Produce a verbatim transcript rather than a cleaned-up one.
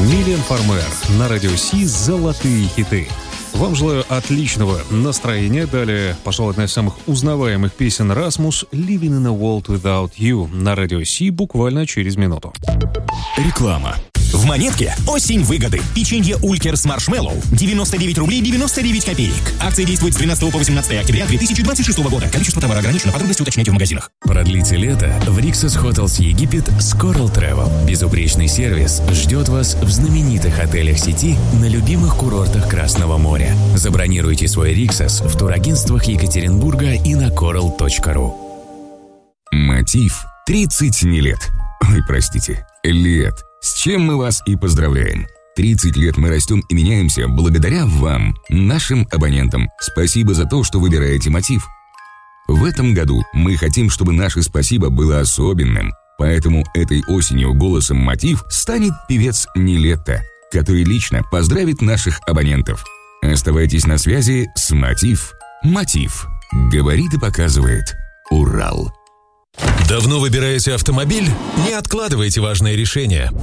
Милен Фармер на радио Си «Золотые хиты». Вам желаю отличного настроения. Далее, пожалуй, одна из самых узнаваемых песен Rasmus «Living in a World Without You» на радио Си буквально через минуту. Реклама. В Монетке осень выгоды. Печенье Улькер с маршмеллоу девяносто девять рублей девяносто девять копеек. Акция действует с двенадцатого по восемнадцатое октября две тысячи двадцать шестого года. Количество товара ограничено. Подробности уточняйте в магазинах. Продлите лето в Rixos Hotels Египет с Coral Travel. Безупречный сервис ждет вас в знаменитых отелях сети на любимых курортах Красного моря. Забронируйте свой Rixos в турагентствах Екатеринбурга и на coral точка ру. Мотив. тридцать не лет. Ой, простите, лет. С чем мы вас и поздравляем. тридцать лет мы растем и меняемся благодаря вам, нашим абонентам. Спасибо за то, что выбираете Мотив. В этом году мы хотим, чтобы наше спасибо было особенным. Поэтому этой осенью голосом Мотив станет певец Нилетто, который лично поздравит наших абонентов. Оставайтесь на связи с Мотив. Мотив. Говорит и показывает Урал. Давно выбираете автомобиль? Не откладывайте важное решение.